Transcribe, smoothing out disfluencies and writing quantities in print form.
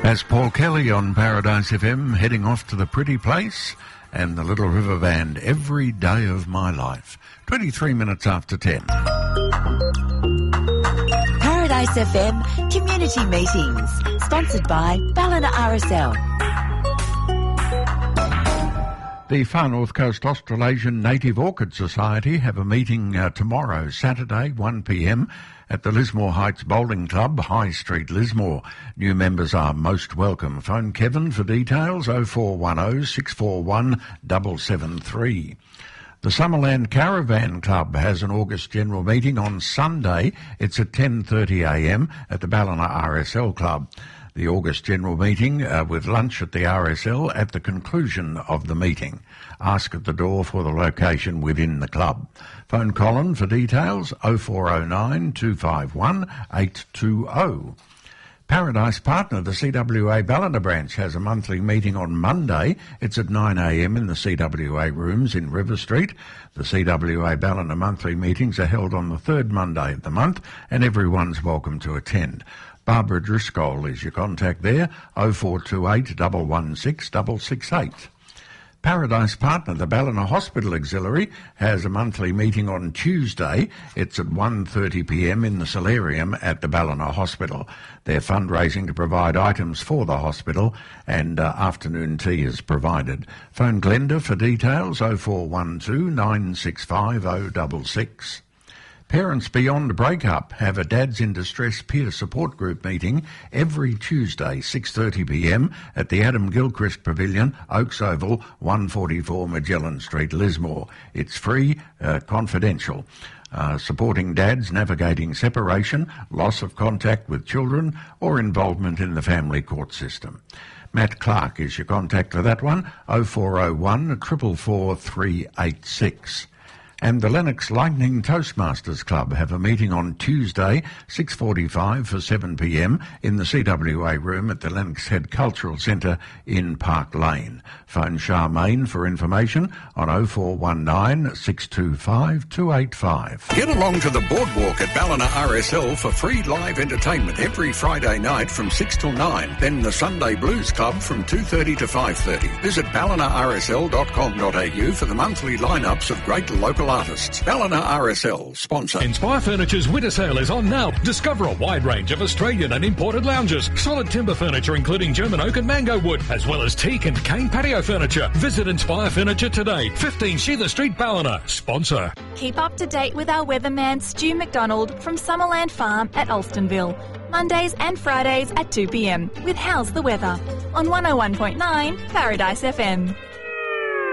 That's Paul Kelly on Paradise FM, heading off to the Pretty Place and the Little River Band, Every Day of My Life. 23 minutes after 10. Paradise FM Community Meetings, sponsored by Ballina RSL. The Far North Coast Australasian Native Orchid Society have a meeting tomorrow, Saturday, 1 p.m, at the Lismore Heights Bowling Club, High Street, Lismore. New members are most welcome. Phone Kevin for details, 0410 641 773. The Summerland Caravan Club has an August general meeting on Sunday. It's at 10:30am at the Ballina RSL Club. The August general meeting with lunch at the RSL at the conclusion of the meeting. Ask at the door for the location within the club. Phone Colin for details, 0409 251 820. Paradise Partner, the CWA Ballina branch, has a monthly meeting on Monday. It's at 9am in the CWA rooms in River Street. The CWA Ballina monthly meetings are held on the third Monday of the month, and everyone's welcome to attend. Barbara Driscoll is your contact there, 0428 116 668. Paradise Partner, the Ballina Hospital Auxiliary, has a monthly meeting on Tuesday. It's at 1:30pm in the solarium at the Ballina Hospital. They're fundraising to provide items for the hospital, and afternoon tea is provided. Phone Glenda for details, 0412 965 066. Parents Beyond Breakup have a Dads in Distress peer support group meeting every Tuesday, 6:30pm at the Adam Gilchrist Pavilion, Oaks Oval, 144 Magellan Street, Lismore. It's free, confidential. Supporting dads navigating separation, loss of contact with children, or involvement in the family court system. Matt Clark is your contact for that one, 0401 444 386. And the Lennox Lightning Toastmasters Club have a meeting on Tuesday, 6:45 for 7pm in the CWA room at the Lennox Head Cultural Centre in Park Lane. Phone Charmaine for information on 0419 625 285. Get along to the boardwalk at Ballina RSL for free live entertainment every Friday night from 6 till 9. Then the Sunday Blues Club from 2:30 to 5:30. Visit ballinarsl.com.au for the monthly lineups of great local artists. Ballina RSL, sponsor. Inspire Furniture's winter sale is on now. Discover a wide range of Australian and imported lounges, solid timber furniture including German oak and mango wood, as well as teak and cane patio furniture. Visit Inspire Furniture today, 15 Sheila Street, Ballina. Sponsor. Keep up to date with our weatherman Stu McDonald from Summerland Farm at Alstonville. Mondays and Fridays at 2pm with How's the Weather on 101.9 Paradise FM.